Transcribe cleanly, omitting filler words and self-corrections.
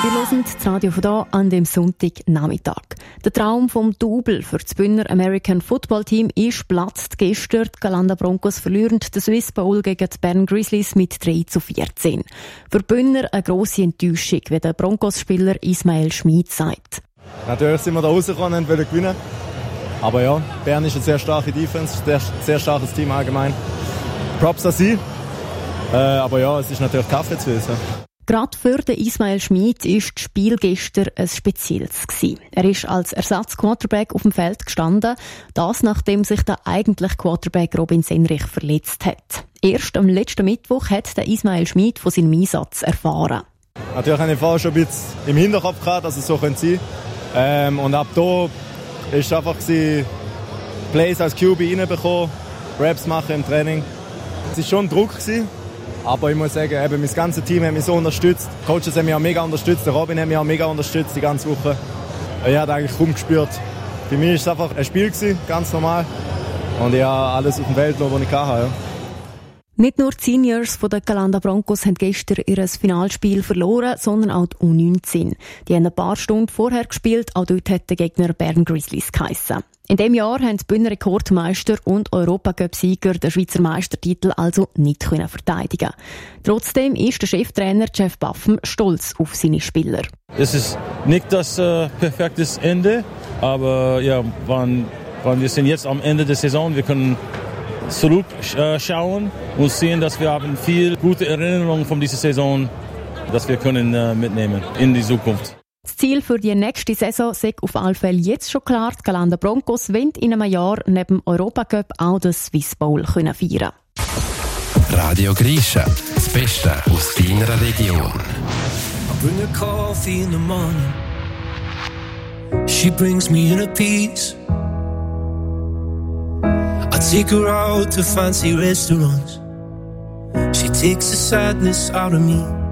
Wir hören das Radio von hier an dem Sonntagnachmittag. Der Traum vom Double für das Bündner American Football Team ist platzt. Gestern die Galanda Broncos verlieren den Swiss Bowl gegen die Bern Grizzlies mit 3-14. Für die Bündner eine grosse Enttäuschung, wie der Broncos-Spieler Ismael Schmid sagt. Natürlich sind wir da rausgekommen und wollen gewinnen. Aber ja, Bern ist eine sehr starke Defense, ein sehr starkes Team allgemein. Props an sie. Aber ja, es ist natürlich Kaffee zu wissen. Gerade für den Ismael Schmid war das Spiel gestern ein spezielles gewesen. Er ist als Ersatz-Quarterback auf dem Feld gestanden, das nachdem sich der eigentliche Quarterback Robin Senrich verletzt hat. Erst am letzten Mittwoch hat der Ismael Schmid von seinem Einsatz erfahren. Natürlich habe ich vorher schon ein bisschen im Hinterkopf gehabt, dass es so sein könnte. Und ab da war es einfach Plays als QB reinbekommen, Raps machen im Training. Es war schon ein Druck gewesen. Aber ich muss sagen, eben, mein ganzes Team hat mich so unterstützt. Die Coaches haben mich auch mega unterstützt. Der Robin hat mich auch mega unterstützt die ganze Woche. Ich habe eigentlich kaum gespürt. Für mich war es einfach ein Spiel gewesen, ganz normal. Und ich habe alles auf dem Feld, was ich hatte. Ja. Nicht nur die Seniors der Galanda Broncos haben gestern ihr Finalspiel verloren, sondern auch die U19. Die haben ein paar Stunden vorher gespielt, auch dort hat der Gegner Bern Grizzlies geheissen. In diesem Jahr haben die Bündner Rekordmeister und Europacup-Sieger den Schweizer Meistertitel also nicht verteidigen. Trotzdem ist der Cheftrainer Jeff Buffen stolz auf seine Spieler. Es ist nicht das perfekte Ende, aber ja, wir sind jetzt am Ende der Saison, wir können zurückschauen und sehen, dass wir haben viel gute Erinnerungen von dieser Saison, dass wir können mitnehmen in die Zukunft. Das Ziel für die nächste Saison ist auf alle Fälle jetzt schon klar. Die Galanda Broncos wollen in einem Jahr neben dem Europacup auch den Swiss Bowl feiern können. Radio Grisha, das Beste aus deiner Region. I bring her coffee in the morning. She brings me inner peace. I take her out to fancy restaurants. She takes the sadness out of me.